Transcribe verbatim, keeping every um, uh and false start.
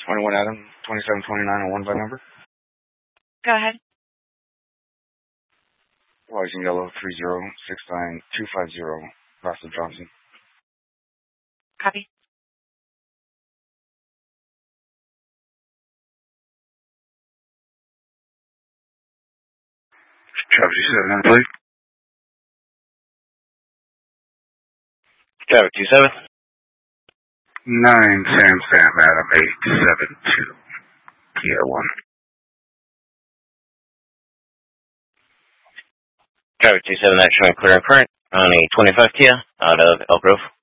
twenty-one Adam, twenty-seven twenty-nine on one by number. Go ahead. Rising yellow, three zero six nine two five zero, Russell Johnson. Copy. Travis, you said another plate? Travis, two seven. nine Sam Sam Adam eight seven two, Kia one. Travis, two seven, that's showing clear and current on a twenty-five Kia out of Elk Grove.